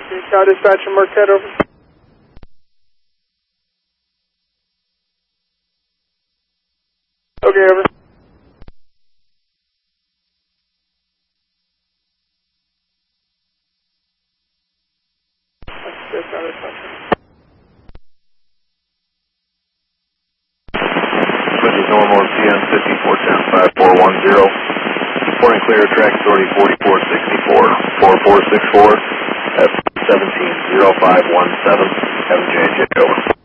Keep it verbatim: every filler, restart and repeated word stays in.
Cow dispatch and Marquette, over. Okay, over. This is normal C N fifty-four ten five four one zero. Reporting clear track authority forty-four sixty-four, four four six four, F seventeen zero five one seven, M J J, over.